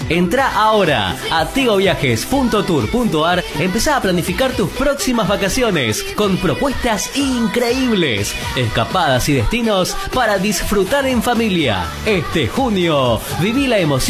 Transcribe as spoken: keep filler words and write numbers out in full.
Entrá ahora a tigoviajes punto tour punto ar, empezá a planificar tus próximas vacaciones con propuestas increíbles, escapadas y destinos para disfrutar en familia. Este junio, viví la emoción